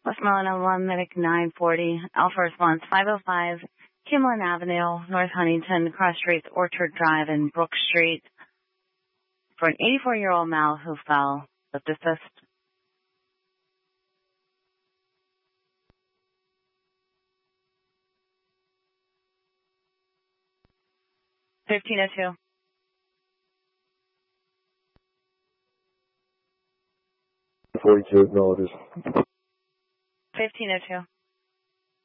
Westmoreland 1, Medic 940, Alpha Response 505, Kimlin Avenue, North Huntington, Cross Streets, Orchard Drive, and Brook Street for an 84-year-old male who fell with assist. $15.02. 42 acknowledges. $15.02.